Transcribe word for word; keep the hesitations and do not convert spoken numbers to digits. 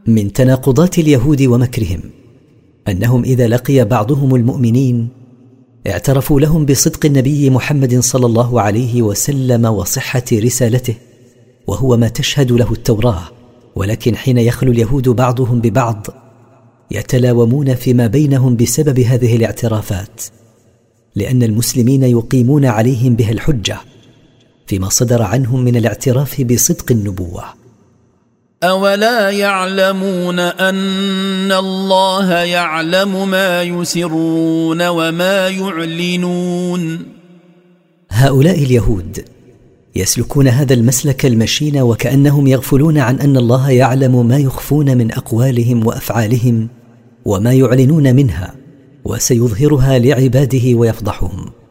من تناقضات اليهود ومكرهم أنهم إذا لقي بعضهم المؤمنين اعترفوا لهم بصدق النبي محمد صلى الله عليه وسلم وصحة رسالته، وهو ما تشهد له التوراة، ولكن حين يخلو اليهود بعضهم ببعض يتلاومون فيما بينهم بسبب هذه الاعترافات، لأن المسلمين يقيمون عليهم بها الحجة فيما صدر عنهم من الاعتراف بصدق النبوة. أولا يعلمون أن الله يعلم ما يسرون وما يعلنون؟ هؤلاء اليهود يسلكون هذا المسلك المشين وكأنهم يغفلون عن أن الله يعلم ما يخفون من أقوالهم وأفعالهم وما يعلنون منها، وسيظهرها لعباده ويفضحهم.